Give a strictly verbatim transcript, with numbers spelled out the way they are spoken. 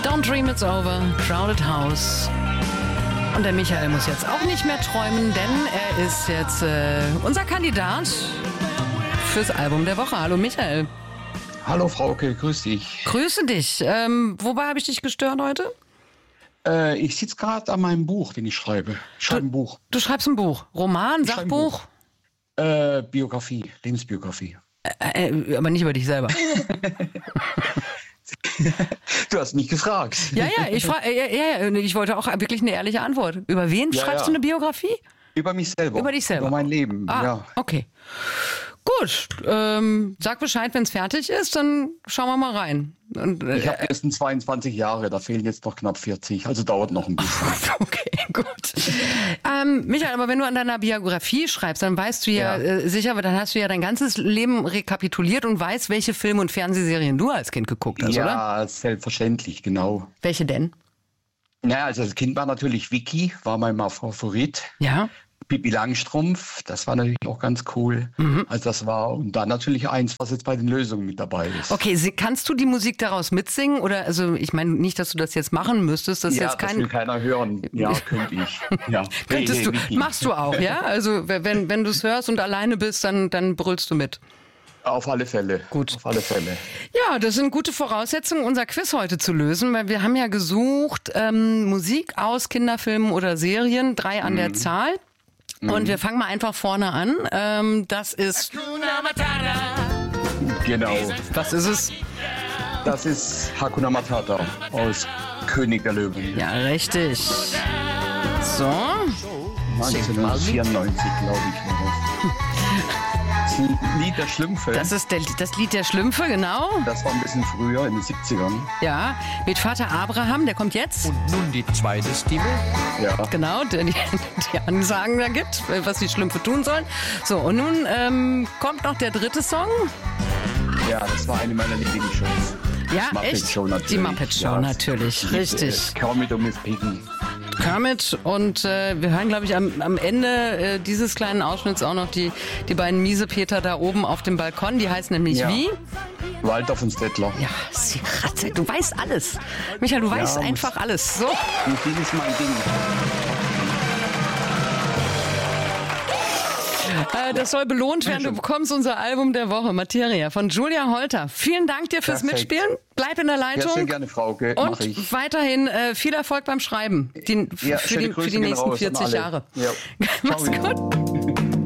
Don't Dream It's Over, Crowded House. Und der Michael muss jetzt auch nicht mehr träumen, denn er ist jetzt äh, unser Kandidat fürs Album der Woche. Hallo Michael. Hallo Frauke, grüß dich. Grüße dich. Ähm, wobei habe ich dich gestört heute? Äh, ich sitze gerade an meinem Buch, den ich schreibe. Ich schreibe ein Buch. Du schreibst ein Buch. Roman, Ich schreibe ein Sachbuch? Buch. Äh, Biografie, Lebensbiografie. Äh, äh, aber nicht über dich selber. Du hast mich gefragt. Ja, ja, ich, fra- ja, ja, ja, ich wollte auch wirklich eine ehrliche Antwort. Über wen Ja, schreibst ja. du eine Biografie? Über mich selber. Über dich selber. Über mein Leben, Ah, ja. okay. Gut, ähm, sag Bescheid, wenn es fertig ist, dann schauen wir mal rein. Und, äh, Ich habe erst zweiundzwanzig Jahre, da fehlen jetzt noch knapp vierzig, also dauert noch ein bisschen. Okay, gut. Ähm, Michael, aber wenn du an deiner Biografie schreibst, dann weißt du ja, Ja. Äh, sicher, dann hast du ja dein ganzes Leben rekapituliert und weißt, welche Filme und Fernsehserien du als Kind geguckt hast, oder? Ja, selbstverständlich, genau. Welche denn? Ja, also als Kind war natürlich Vicky, war mein mal Favorit. Ja. Pippi Langstrumpf, das war natürlich auch ganz cool. Mhm. Also das war, und dann natürlich eins, was jetzt bei den Lösungen mit dabei ist. Okay, sie- kannst du die Musik daraus mitsingen? Oder, also, ich meine nicht, dass du das jetzt machen müsstest. Das ist Ja, jetzt das kein. will keiner hören. Ja, könnte ich. Ja. Könntest Hey, du, hey, Vicky. machst du auch, ja? Also, wenn, wenn du es hörst und alleine bist, dann, dann brüllst du mit. Auf alle Fälle. Gut. Auf alle Fälle. Ja, das sind gute Voraussetzungen, unser Quiz heute zu lösen, weil wir haben ja gesucht, ähm, Musik aus Kinderfilmen oder Serien, drei an der Zahl. Und wir fangen mal einfach vorne an. Ähm, das ist, Genau. was ist es? Das ist Hakuna Matata aus König der Löwen. Ja, richtig. So. neunzehnhundertvierundneunzig, glaube ich, war das. Das ist ein Lied der Schlümpfe. Das ist der, das Lied der Schlümpfe, genau. Das war ein bisschen früher, in den siebzigern. Ja, mit Vater Abraham, der kommt jetzt. Und nun die zweite Stimme. Ja. Genau, der die, die Ansagen da gibt, was die Schlümpfe tun sollen. So, und nun ähm, kommt noch der dritte Song. Ja, das war eine meiner Lieblingsshows. Ja, Muppet echt? Show natürlich. Die Muppet Show Ja. natürlich, richtig. Kermit und Miss Piggy. Kermit und äh, wir hören, glaube ich, am, am Ende äh, dieses kleinen Ausschnitts auch noch die, die beiden Miesepeter da oben auf dem Balkon. Die heißen nämlich Ja. wie? Waldorf und Stettler. Ja, sie Ratze, du weißt alles. Michael, du weißt muss- einfach alles. So. Musik ist mein Ding. Äh, das soll belohnt werden. Du bekommst unser Album der Woche, Materia, von Julia Holter. Vielen Dank dir fürs Perfekt. Mitspielen. Bleib in der Ja, Leitung. sehr gerne, Frauke. Und Mach ich. weiterhin äh, viel Erfolg beim Schreiben. Die, Ja, für, schöne die, für Grüße die gehen nächsten raus an vierzig alle. Jahre. Ja. Mach's Ciao. gut.